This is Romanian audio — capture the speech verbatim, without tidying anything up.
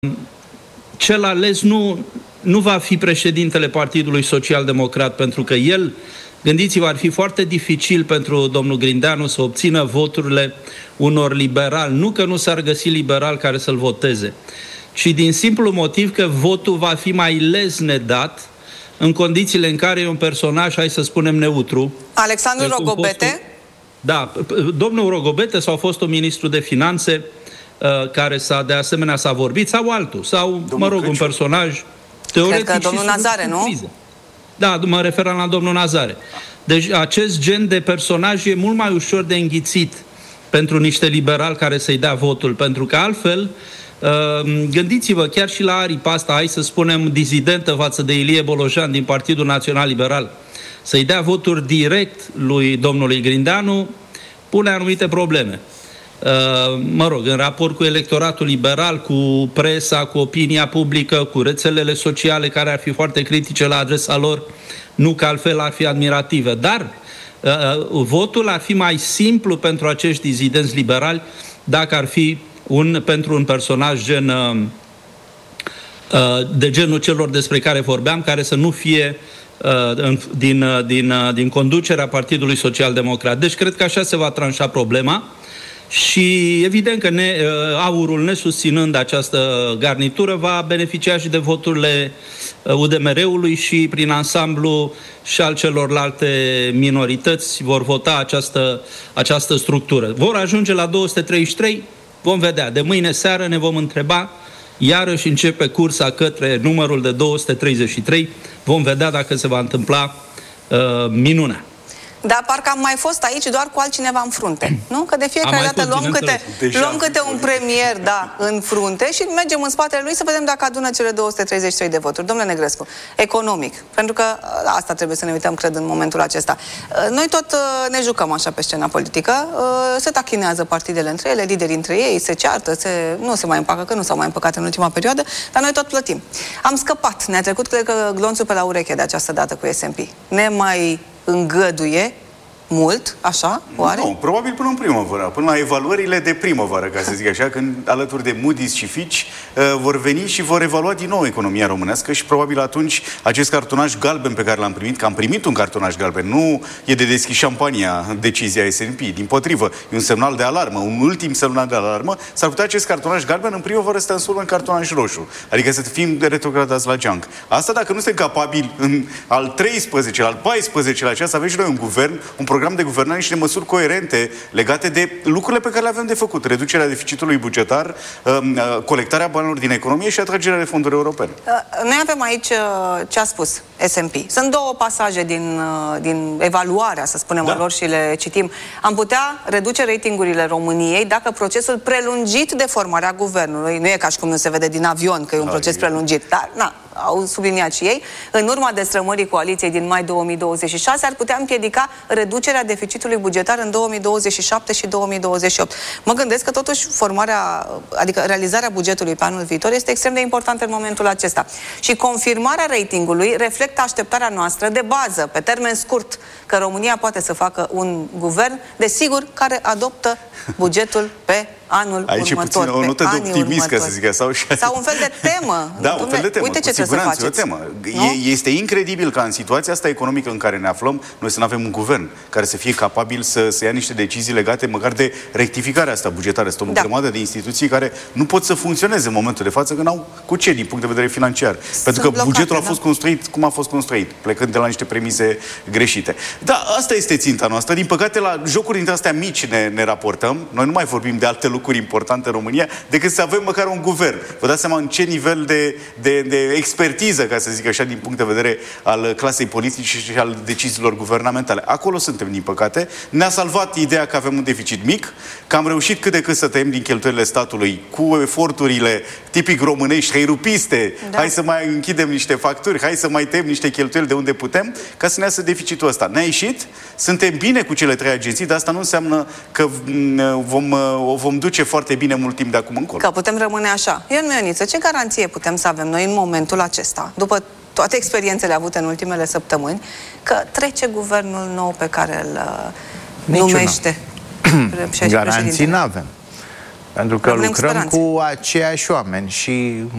cel ales nu, nu va fi președintele Partidului Social-Democrat, pentru că el, gândiți-vă, ar fi foarte dificil pentru domnul Grindeanu să obțină voturile unor liberali. Nu că nu s-ar găsi liberal care să-l voteze, ci din simplu motiv că votul va fi mai lezne dat în condițiile în care e un personaj, hai să spunem, neutru. Alexandru Rogobete? Fostul, da, domnul Rogobete sau fostul ministru de finanțe, care s-a, de asemenea s-a vorbit, sau altul, sau, domnul mă rog, Căciu. Un personaj teoretic. Cred că domnul Nazare, nu? Criză. Da, mă referam la domnul Nazare. Deci acest gen de personaj e mult mai ușor de înghițit pentru niște liberali care să-i dea votul, pentru că altfel, gândiți-vă, chiar și la aripa asta, hai să spunem, dizidentă față de Ilie Bolojan din Partidul Național Liberal, să-i dea voturi direct lui domnului Grindeanu, pune anumite probleme. Mă rog, în raport cu electoratul liberal, cu presa, cu opinia publică, cu rețelele sociale care ar fi foarte critice la adresa lor, nu că altfel ar fi admirative. Dar uh, votul ar fi mai simplu pentru acești dizidenți liberali dacă ar fi un, pentru un personaj gen, uh, de genul celor despre care vorbeam, care să nu fie uh, din, uh, din, uh, din conducerea Partidului Social-Democrat. Deci cred că așa se va tranșa problema. Și evident că ne, aurul, nesusținând această garnitură, va beneficia și de voturile U D M R-ului și prin ansamblu și al celorlalte minorități vor vota această, această structură. Vor ajunge la două sute treizeci și trei? Vom vedea. De mâine seară ne vom întreba, iarăși începe cursa către numărul de două sute treizeci și trei. Vom vedea dacă se va întâmpla uh, minunea. Dar parcă am mai fost aici doar cu altcineva în frunte, nu? Că de fiecare dată luăm câte, luăm câte un premier, da, în frunte și mergem în spatele lui să vedem dacă adună cele două sute treizeci și trei de voturi. Domnule Negrescu, economic, pentru că la asta trebuie să ne uităm, cred, în momentul acesta. Noi tot ne jucăm așa pe scena politică, se tachinează partidele între ele, liderii între ei, se ceartă, se, nu se mai împacă, că nu s-au mai împăcat în ultima perioadă, dar noi tot plătim. Am scăpat, ne-a trecut, cred că, glonțul pe la ureche de această dată cu S and P. Ne mai îngăduie mult, așa, oare? Nu, probabil până în primăvară, până la evaluările de primăvară, ca să zic așa, când alături de Moody's și Fitch uh, vor veni și vor evalua din nou economia românească și probabil atunci acest cartonaj galben pe care l-am primit, că am primit un cartonaj galben, nu e de deschis șampania decizia S and P, dimpotrivă, e un semnal de alarmă, un ultim semnal de alarmă, s-ar putea acest cartonaj galben în primăvară să transformă în cartonaj roșu, adică să fim retrogradați la geanc. Asta dacă nu suntem capabili în al treisprezecelea, al paisprezecelea aceea să avem și noi un guvern, un program de guvernare și de măsuri coerente legate de lucrurile pe care le avem de făcut. Reducerea deficitului bugetar, colectarea banilor din economie și atragerea de fonduri europene. Noi avem aici ce a spus S and P. Sunt două pasaje din, din evaluarea, să spunem, da, lor și le citim. Am putea reduce ratingurile României dacă procesul prelungit de formare a guvernului, nu e ca și cum nu se vede din avion că e un da, proces e prelungit, dar na, au subliniat și ei, în urma destrămării coaliției din mai două mii douăzeci și șase ar putea împiedica reducerea deficitului bugetar în două mii douăzeci și șapte și două mii douăzeci și opt. Mă gândesc că totuși formarea, adică realizarea bugetului pe anul viitor este extrem de importantă în momentul acesta. Și confirmarea ratingului reflectă așteptarea noastră de bază, pe termen scurt, că România poate să facă un guvern, desigur, care adoptă bugetul pe anul aici următor. Aici e puțin o notă de optimism, ca să zic așa. Sau un fel de temă. Da, un fel de temă. Uite ce trebuie să faceți. O temă. E, este incredibil ca în situația asta economică în care ne aflăm, noi să nu avem un guvern care să fie capabil să, să ia niște decizii legate măcar de rectificarea asta bugetară. Este o da. grămadă de instituții care nu pot să funcționeze în momentul de față, că n-au cu ce din punct de vedere financiar. Sunt Pentru că blocate, bugetul a fost da. construit cum a fost construit, plecând de la niște premise greșite. Da, asta este ținta noastră. Din păcate, la jocuri dintre astea mici ne, ne raportăm. Noi nu mai vorbim de alte lucruri importante în România, decât să avem măcar un guvern. Vă dați seama în ce nivel de, de, de expertiză, ca să zic așa, din punct de vedere al clasei politice și al deciziilor guvernamentale. Acolo suntem, din păcate. Ne-a salvat ideea că avem un deficit mic, că am reușit cât de cât să tăiem din cheltuielile statului cu eforturile tipic românești, heirupiste. Da. Hai să mai închidem niște facturi, hai să mai tăiem niște cheltuieli de unde putem, ca să ne iasă deficitul ăsta. Ne-a ieșit, suntem bine cu cele trei agenții, dar asta nu înseamnă că vom, o vom duce foarte bine mult timp de acum încolo. Că putem rămâne așa. Ion Mioniță, ce garanție putem să avem noi în momentul acesta, după toate experiențele avute în ultimele săptămâni, că trece guvernul nou pe care îl Niciuna. numește Garanții nu avem. Pentru că Rămânem lucrăm cu speranțe. cu aceiași oameni și